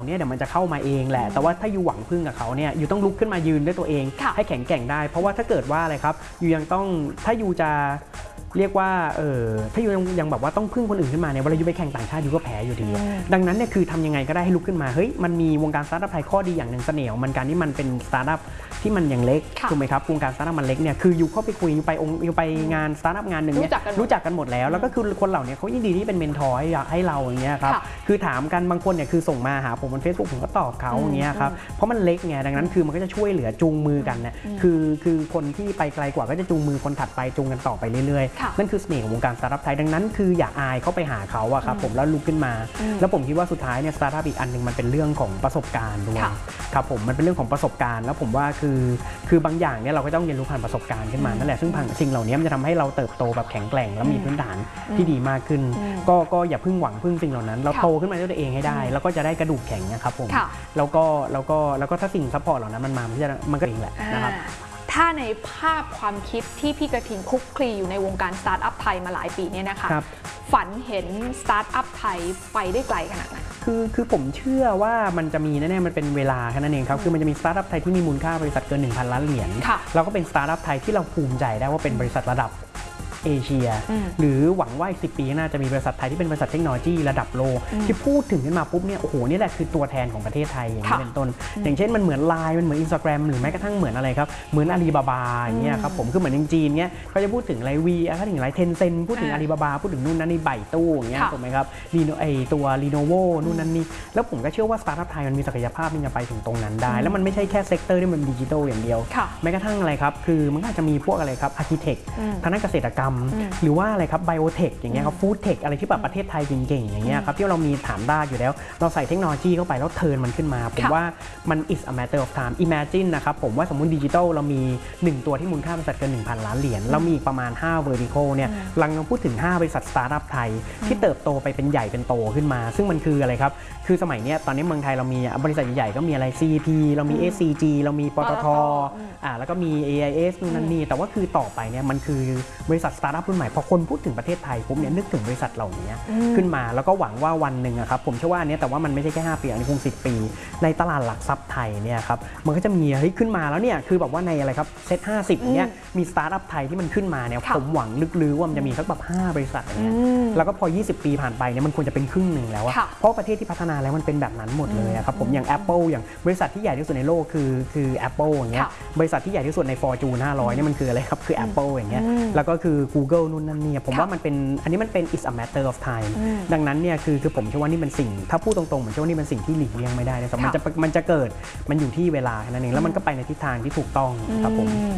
เนี่ยเดี๋ยวมันจะเข้ามาเองแหละแต่ว่าถ้าอยู่หวังพึ่งกับเขาเนี่ยอยู่ต้องลุกขึ้นมายืนด้วยตัวเองให้แข็งแกร่งได้เพราะว่าถ้าเกิดว่าอะไรครับอยู่ยังต้องถ้าอยู่จะเรียกว่าถ้าอยู่ยังแบบว่าต้องพึ่งคนอื่นขึ้นมาเนี่ยเวลาอยู่ไปแข่งต่างชาติอยู่ก็แพ้อยู่ดีดังนั้นเนี่ยคือทำยังไงก็ได้ให้ลุกขึ้นมาเฮ้ยมันมีวงการสตาร์ทอัพไทยข้อดีอย่างหนึ่งเสน่ห์มันการที่มันเป็นสตาร์ทอัพที่มันยังเล็กถูกไหมครับวงการสตาร์ทอัพมันเล็กเนี่ยคืออยู่เข้าไปคุยอยู่ไปงานสตาร์ทอัพงานหนึ่งเนี่ยรู้จักกันหมดแล้วก็คือคนเหล่านี้เขายินดีที่เป็นเมนทอร์ให้เราอย่างเงี้ยครับคือถามกันบางคนเนี่ยคือส่งมาหาผมบน Facebook ผมก็ตอบเขาอย่างเงี้ยครับเพราะมันเล็กไงดังนั้นคือมันก็จะช่วยเหลือจูงมือกันนะคือคนที่ไปไกลกว่าก็จะจูงมือคนถัดไปจูงกันต่อไปเรื่อยๆนั่นคือเสน่ห์ของวงการสตาร์ทอัพไทยดังนั้นคืออย่าอายเข้าไปหาเขาอะครับผมแล้วลุกขึ้นมาแล้วผมคิดว่าสุดท้ายเนี่ยสตาร์ทอัพอีกอันนึงมันเป็นเรื่องของประสบการณ์ด้วยครับผมมันเป็นเรื่องของประสบการณ์แล้วผมว่าคือบางอย่างเนี่ยเราก็ต้องเรียนรู้ผ่านประสบการณ์ขึ้นมานั่นแหละซึ่งสิ่งเหล่านี้มันจะทำให้เราเติบโตแบบแข็งแกร่งและมีพื้นฐานที่ดีมากขึ้นก็อย่าพึ่งหวังพึ่งสิ่งเหล่านั้นเราโตขึ้นมาด้วยตัวเองให้ได้แล้วก็จะได้กระดูกแข็งนะครับผมแล้วก็ถ้าสิ่งซัพพอร์ตเหล่านั้นมันมามันก็เองแหละนะครับถ้าในภาพความคิดที่พี่กระทิงคลุกคลีอยู่ในวงการสตาร์ทอัพไทยมาหลายปีเนี่ยนะคะฝันเห็นสตาร์ทอัพไทยไปได้ไกลขนาดไหนคือผมเชื่อว่ามันจะมีแน่ๆมันเป็นเวลาแค่นั้นเองครับคือมันจะมีสตาร์ทอัพไทยที่มีมูลค่าบริษัทเกิน 1,000 ล้านเหรียญแล้วก็เป็นสตาร์ทอัพไทยที่เราภูมิใจได้ว่าเป็นบริษัทระดับเอเชียหรือหวังว่าอีก10 ปีน่าจะมีบริษัทไทยที่เป็นบริษัทเทคโนโลยีระดับโลกที่พูดถึงขึ้นมาปุ๊บเนี่ยโอ้โหนี่แหละคือตัวแทนของประเทศไทยอย่างนี้เป็นต้นอย่างเช่นมันเหมือนไลน์มันเหมือน Instagram หรือแม้กระทั่งเหมือนอะไรครับเหมือนอาลีบาบาอย่างเงี้ยครับผมคือเหมือนจีนเงี้ยเขาจะพูดถึงอะไรวีเขาถึงอะไรเทนเซ็นพูดถึงอาลีบาบาพูดถึงนู่นนั่นนี่ใบตู้อย่างเงี้ยถูกไหมครับตัวรีโนโวนู่นนั่นนี่แล้วผมก็เชื่อว่าสตาร์ทอัพไทยมันมีศักยภาพที่จะไปถึงตรงนั้นได้แล้วมันไม่ใช่แค่เซกเตอร์ที่มันดิจิทัลอย่างเดียวแม้กระทั่งอะไรครับคือมันอาจจะมีพวกอะไรครับอาร์คิเทคทางด้านเกษตรกรรมหรือว่าอะไรครับไบโอเทคอย่างเงี้ยครับฟู้ดเทคอะไรที่แบบประเทศไทยเก่งๆอย่างเงี้ยครับที่เรามีฐานรากอยู่แล้วเราใส่เทคโนโลยีเข้าไปแล้วเทิร์นมันขึ้นมาผมว่ามัน is a matter of time imagine นะครับผมว่าสมมุติดิจิทัลเรามี1ตัวที่มูลค่าบริษัทเกิน 1,000 ล้านเหรียญเรามีประมาณ5 vertical เนี่ยกำลังพูดถึง5บริษัทสตาร์ทอัพไทยที่เติบโตไปเป็นใหญ่เป็นโตขึ้นมาซึ่งมันคืออะไรครับคือสมัยนี้ตอนนี้เมืองไทยเรามีบริษัทใหญ่ๆก็มีอะไร CP เรามี SCG เรามีปตท.แล้วก็มี AIS นู่นนั่นนี่แต่ว่าคือต่อไปเนี่ยมันคือบริษัทสตาร์ทอัพรุ่นใหม่พอคนพูดถึงประเทศไทยผมเนี่ยนึกถึงบริษัทเหล่านี้ขึ้นมาแล้วก็หวังว่าวันหนึ่งครับผมเชื่อว่าอันนี้แต่ว่ามันไม่ใช่แค่5 ปีอันนี้คง10 ปีในตลาดหลักทรัพย์ไทยเนี่ยครับมันก็จะมีขึ้นมาแล้วเนี่ยคือแบบว่าในอะไรครับเซ็ต50เนี่ยมีสตาร์ทอัพไทยที่มันขึ้นมาเนี่ยผมหวังลึกๆว่ามันจะมีสักแบบ5 บริษัทอย่างเงี้ยแล้วก็พอ20 ปีผ่านไปเนี่ยมันควรจะเป็นครึ่งหนึ่งแล้วเพราะประเทศที่พัฒนาแล้วมันเป็นแบบนั้นหมดเลยครับผมอย่าง Apple อย่างบริษัทที่ใหญ่ที่สุดในโลกคือ Apple อย่างเงี้ยบริษัทที่ใหญ่ที่สุดใน Fortune 500เนี่ยมันคืออะไรครับคือ Apple อย่างเงี้ยแล้วก็คือ Google นู่นนั่นนี่ผมว่ามันเป็นอันนี้มันเป็น is a matter of time ดังนั้นเนี่ยคือผมเชื่อว่านี่เป็นสิ่งถ้าพูดตรงๆผมเชื่อว่านี่เป็นสิ่งที่หลีกเลี่ยงไม่ได้นะมันจะเกิดมันอยู่ที่เวลาแค่นั้นเองแล้วมันก็ไปในทิศทางที่ถูกต้องครับผม